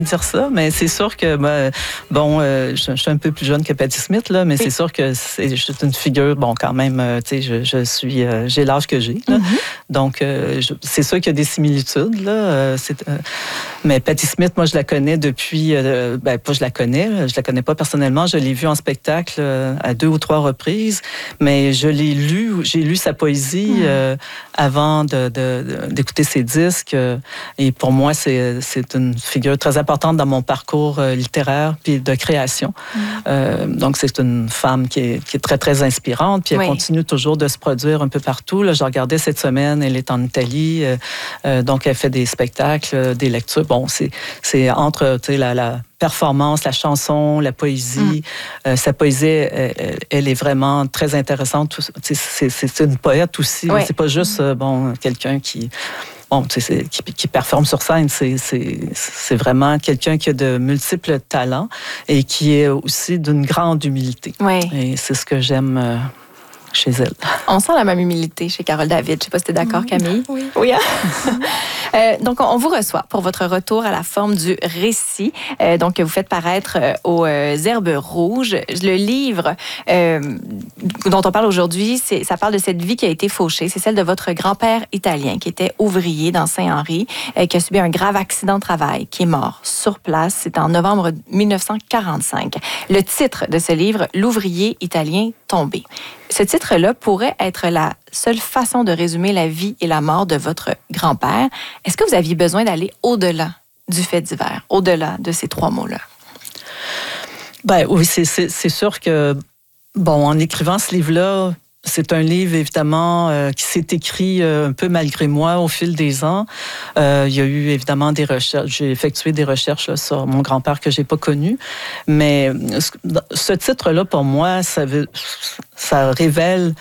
dire ça, mais c'est sûr que, je suis un peu plus jeune que Patti Smith, là, mais c'est sûr que c'est une figure, quand même, j'ai l'âge que j'ai, là. Donc, c'est sûr qu'il y a des similitudes, là. Mais Patti Smith, moi, je la connais depuis, pas je la connais pas personnellement, je l'ai vue en spectacle à 2 ou 3 reprises, mais j'ai lu sa poésie avant d'écouter ses disques, et pour moi, c'est une figure très importante dans mon parcours littéraire puis de création. Donc, c'est une femme qui est très, très inspirante, puis elle continue toujours de se produire un peu partout. Là, je regardais cette semaine, elle est en Italie, donc elle fait des spectacles, des lectures. Bon, c'est entre, la performance, la chanson, la poésie. Sa poésie, elle est vraiment très intéressante. C'est une poète aussi. C'est pas juste, quelqu'un qui performe sur scène, c'est vraiment quelqu'un qui a de multiples talents et qui est aussi d'une grande humilité. Et c'est ce que j'aime chez elle. On sent la même humilité chez Carole David. Je ne sais pas si tu es d'accord, Camille. Oui. Donc, on vous reçoit pour votre retour à la forme du récit. Donc, vous faites paraître aux Herbes Rouges. Le livre dont on parle aujourd'hui, ça parle de cette vie qui a été fauchée. C'est celle de votre grand-père italien qui était ouvrier dans Saint-Henri, qui a subi un grave accident de travail, qui est mort sur place. C'était en novembre 1945. Le titre de ce livre, L'ouvrier italien tombé. Ce titre-là pourrait être la seule façon de résumer la vie et la mort de votre grand-père. Est-ce que vous aviez besoin d'aller au-delà du fait divers, au-delà de ces 3 mots-là? Oui, c'est sûr que, en écrivant ce livre-là, c'est un livre, évidemment, qui s'est écrit un peu malgré moi au fil des ans. Il y a eu, évidemment, des recherches. J'ai effectué des recherches là, sur mon grand-père que j'ai pas connu. Mais ce titre-là, pour moi, ça révèle...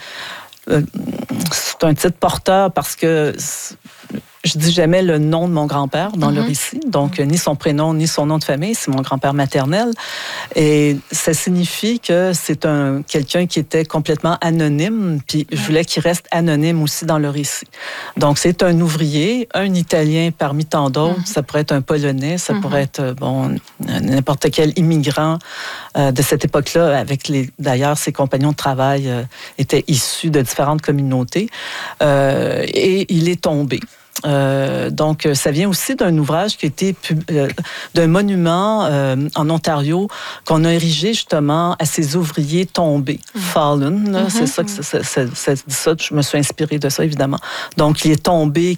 c'est un titre porteur parce que... Je dis jamais le nom de mon grand-père dans le récit, donc ni son prénom, ni son nom de famille, c'est mon grand-père maternel. Et ça signifie que c'est quelqu'un qui était complètement anonyme, puis je voulais qu'il reste anonyme aussi dans le récit. Donc c'est un ouvrier, un Italien parmi tant d'autres, ça pourrait être un Polonais, ça pourrait être n'importe quel immigrant de cette époque-là, d'ailleurs ses compagnons de travail étaient issus de différentes communautés, et il est tombé. Donc, ça vient aussi d'un ouvrage qui a été d'un monument en Ontario qu'on a érigé justement à ces ouvriers tombés, fallen. Là, c'est ça que ça, je me suis inspirée de ça évidemment. Donc, qui est tombé,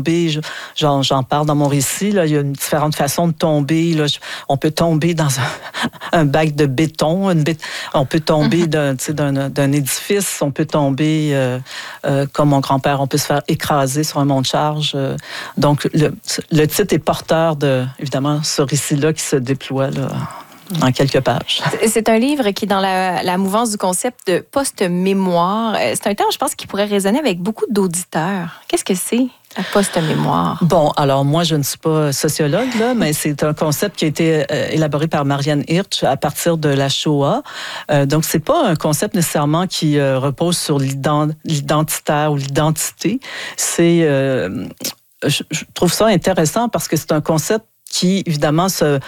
j'en parle dans mon récit. Là, il y a différentes façons de tomber. Là, on peut tomber dans un bac de béton, on peut tomber d'un édifice, on peut tomber comme mon grand-père, on peut se faire écraser sur un mont de charge. Donc, le titre est porteur de, évidemment, ce récit-là qui se déploie là, en quelques pages. C'est un livre qui est dans la mouvance du concept de post-mémoire. C'est un terme, je pense, qui pourrait résonner avec beaucoup d'auditeurs. Qu'est-ce que c'est, la post-mémoire? Alors moi, je ne suis pas sociologue, là, mais c'est un concept qui a été élaboré par Marianne Hirsch à partir de la Shoah. Donc, c'est pas un concept nécessairement qui repose sur l'identitaire ou l'identité. Je trouve ça intéressant parce que c'est un concept qui, évidemment,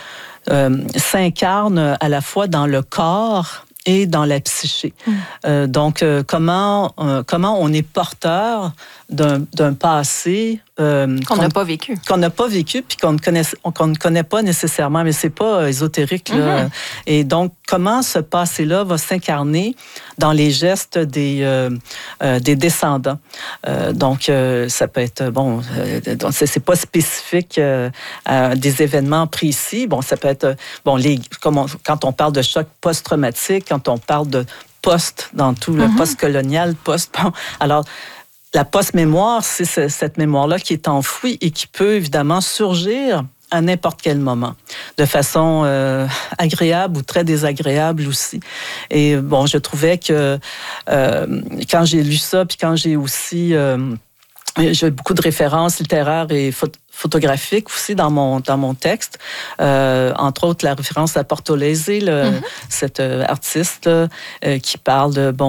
s'incarne à la fois dans le corps et dans la psyché. Donc, comment on est porteur d'un passé qu'on n'a pas vécu. Qu'on n'a pas vécu, puis qu'on ne connaît pas nécessairement, mais c'est pas ésotérique. Là. Et donc, comment ce passé-là va s'incarner dans les gestes des descendants. Donc, ça peut être, c'est pas spécifique à des événements précis. Ça peut être, quand on parle de choc post-traumatique, quand on parle de post, dans tout le post-colonial, alors, la post-mémoire, c'est cette mémoire-là qui est enfouie et qui peut évidemment surgir à n'importe quel moment, de façon agréable ou très désagréable aussi. Et je trouvais que quand j'ai lu ça, puis quand j'ai aussi... j'ai beaucoup de références littéraires et photographiques aussi dans mon texte. Entre autres, la référence à Portolese, cet artiste qui parle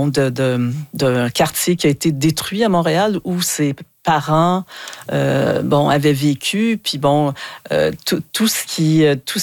d'un quartier qui a été détruit à Montréal où ses parents avaient vécu, puis tout ce